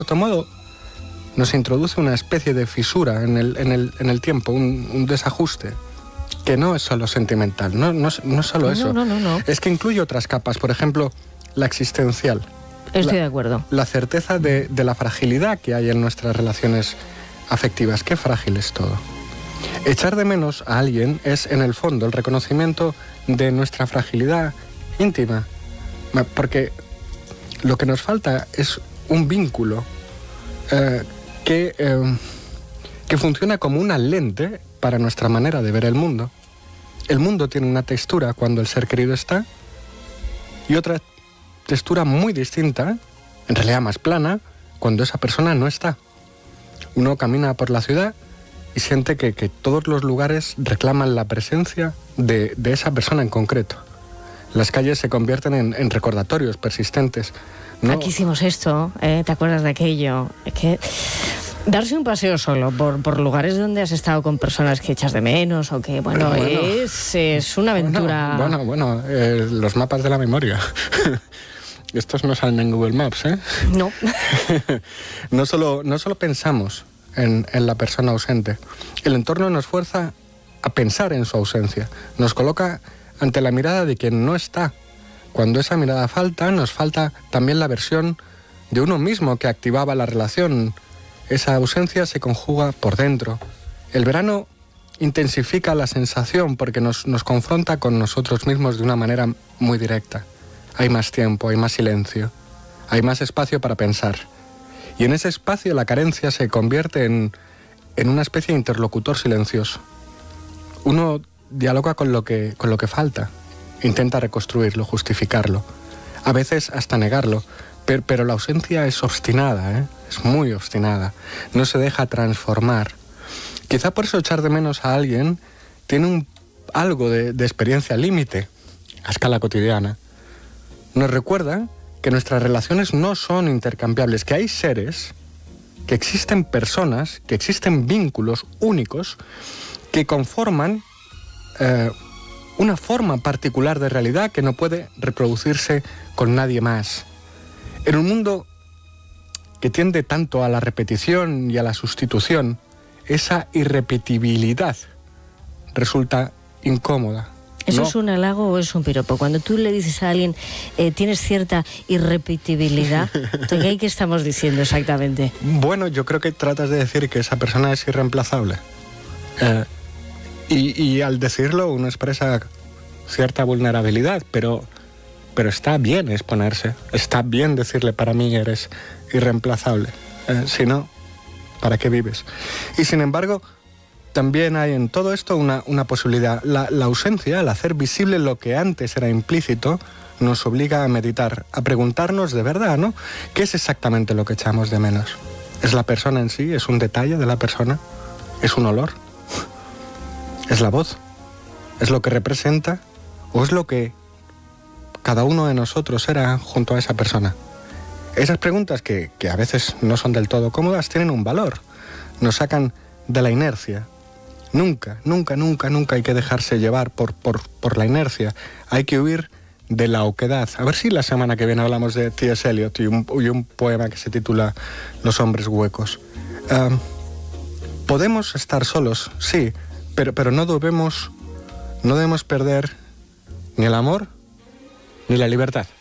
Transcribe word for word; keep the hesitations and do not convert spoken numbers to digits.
otro modo, nos introduce una especie de fisura en el, en el, en el tiempo, un, un desajuste, que no es solo sentimental, no, no, no es solo eso. No, no, no, no. Es que incluye otras capas, por ejemplo, la existencial. Estoy la, de acuerdo. La certeza de, de la fragilidad que hay en nuestras relaciones afectivas. Qué frágil es todo. Echar de menos a alguien es, en el fondo, el reconocimiento de nuestra fragilidad íntima. Porque lo que nos falta es un vínculo eh, que, eh, que funciona como una lente para nuestra manera de ver el mundo. El mundo tiene una textura cuando el ser querido está y otra textura muy distinta, en realidad más plana, cuando esa persona no está. Uno camina por la ciudad y siente que, que todos los lugares reclaman la presencia de, de esa persona en concreto. Las calles se convierten en, en recordatorios persistentes. ¿No? Aquí hicimos esto, ¿eh? ¿Te acuerdas de aquello? Es que darse un paseo solo por, por lugares donde has estado con personas que echas de menos o que, bueno, bueno es, es una aventura... Bueno, bueno, bueno eh, los mapas de la memoria. Estos no salen en Google Maps, ¿eh? No. no, solo, no solo pensamos en, en la persona ausente. El entorno nos fuerza a pensar en su ausencia. Nos coloca ante la mirada de quien no está. Cuando esa mirada falta, nos falta también la versión de uno mismo que activaba la relación. Esa ausencia se conjuga por dentro. El verano intensifica la sensación porque nos, nos confronta con nosotros mismos de una manera muy directa. Hay más tiempo, hay más silencio, hay más espacio para pensar. Y en ese espacio la carencia se convierte en, en una especie de interlocutor silencioso. Uno dialoga con lo que, con lo que falta, intenta reconstruirlo, justificarlo, a veces hasta negarlo, pero, pero la ausencia es obstinada, ¿eh? Es muy obstinada, no se deja transformar. Quizá por eso echar de menos a alguien tiene un, algo de, de experiencia límite a escala cotidiana. Nos recuerda que nuestras relaciones no son intercambiables, que hay seres, que existen personas, que existen vínculos únicos que conforman eh, una forma particular de realidad que no puede reproducirse con nadie más. En un mundo que tiende tanto a la repetición y a la sustitución, esa irrepetibilidad resulta incómoda. ¿Eso no. es un halago o es un piropo? Cuando tú le dices a alguien, eh, tienes cierta irrepetibilidad, ¿qué, ¿qué estamos diciendo exactamente? Bueno, yo creo que tratas de decir que esa persona es irreemplazable. Eh, y, y al decirlo uno expresa cierta vulnerabilidad, pero, pero está bien exponerse. Está bien decirle, para mí eres irreemplazable. Eh, si no, ¿para qué vives? Y sin embargo, también hay en todo esto una, una posibilidad. La, la ausencia, al hacer visible lo que antes era implícito, nos obliga a meditar, a preguntarnos de verdad, ¿no? ¿Qué es exactamente lo que echamos de menos? ¿Es la persona en sí? ¿Es un detalle de la persona? ¿Es un olor? ¿Es la voz? ¿Es lo que representa? ¿O es lo que cada uno de nosotros era junto a esa persona? Esas preguntas que, que a veces no son del todo cómodas tienen un valor. Nos sacan de la inercia. Nunca, nunca, nunca, nunca hay que dejarse llevar por, por, por la inercia. Hay que huir de la oquedad. A ver si la semana que viene hablamos de T S Eliot y un, y un poema que se titula Los hombres huecos. Uh, podemos estar solos, sí, pero, pero no debemos, no debemos perder ni el amor ni la libertad.